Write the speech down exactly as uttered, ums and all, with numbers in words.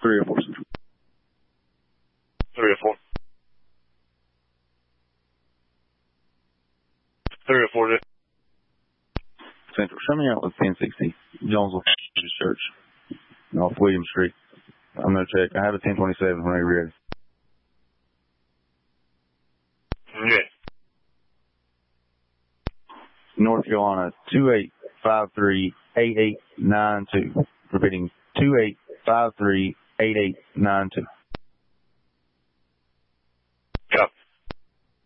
three oh four Central. three oh four. three oh four. Central, show me out with ten sixty Jonesville Church off William Street. I'm going to check. I have a ten twenty-seven when you're ready. Yeah. North Carolina, two eight five three, eight eight nine two. Repeating, two eight five three, eight eight nine two.